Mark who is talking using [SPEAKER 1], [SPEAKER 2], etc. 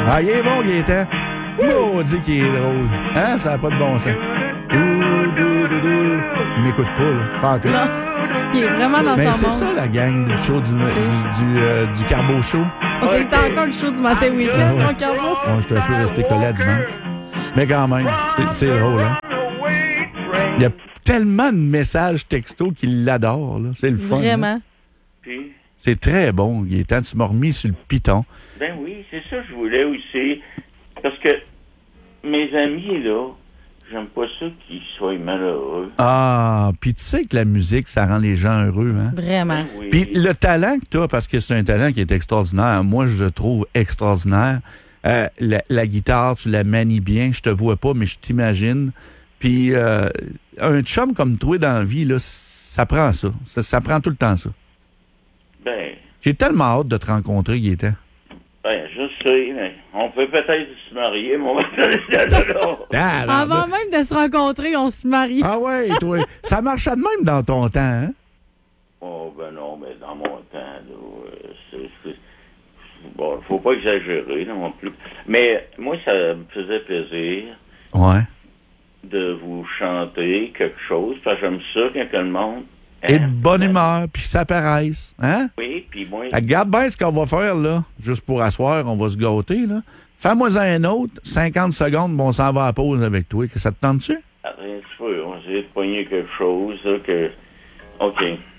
[SPEAKER 1] Ah, il est bon, Gaétan. Maudit qu'il est drôle. Hein? Ça n'a pas de bon sens. Il m'écoute pas, là. Pas en tout.
[SPEAKER 2] Non, il est vraiment dans
[SPEAKER 1] Mais
[SPEAKER 2] son
[SPEAKER 1] c'est
[SPEAKER 2] monde.
[SPEAKER 1] ça, la gang du show du Carbo Show.
[SPEAKER 2] OK, t'as encore le show du matin week-end, mon Carbo?
[SPEAKER 1] Bon, j'étais un peu resté collé à dimanche. Mais quand même, c'est drôle, hein? Il y a tellement de messages textos qu'il l'adore, là. C'est le fun.
[SPEAKER 2] Vraiment.
[SPEAKER 3] Puis,
[SPEAKER 1] C'est très bon, Gaétan. Tu m'as remis sur le piton.
[SPEAKER 3] ben oui, c'est ça que je voulais aussi. Parce que mes amis, là, j'aime pas ça qu'ils soient malheureux.
[SPEAKER 1] Ah, puis tu sais que la musique, ça rend les gens heureux, hein?
[SPEAKER 2] Vraiment.
[SPEAKER 3] Ben oui.
[SPEAKER 1] Puis le talent que tu as, parce que c'est un talent qui est extraordinaire, moi, je le trouve extraordinaire. La guitare, tu la manies bien, je te vois pas, mais je t'imagine. Puis un chum comme toi dans la vie, là, ça prend ça. Ça prend tout le temps ça.
[SPEAKER 3] Ben,
[SPEAKER 1] J'ai tellement hâte de te rencontrer, Gaétan.
[SPEAKER 3] je sais, mais on peut peut-être se marier, mais on va faire là.
[SPEAKER 2] Avant même de se rencontrer, on se marie.
[SPEAKER 1] Ah ouais, toi, ça marchait de même dans ton temps, hein?
[SPEAKER 3] Oh, ben non, mais dans mon temps, là, bon, faut pas exagérer non plus. Mais moi, ça me faisait plaisir
[SPEAKER 1] Ouais.
[SPEAKER 3] de vous chanter quelque chose, parce que j'aime ça quand le monde...
[SPEAKER 1] Et de bonne humeur, puis ça paraisse, hein?
[SPEAKER 3] Oui, puis moi...
[SPEAKER 1] Regarde bien ce qu'on va faire, là. Juste pour asseoir, on va se gâter, là. Fais-moi un autre, 50 secondes, bon, on s'en va à la pause avec toi. Que ça te tente-tu?
[SPEAKER 3] Attends un petit peu, on va essayer de pogner quelque chose, là, que... OK.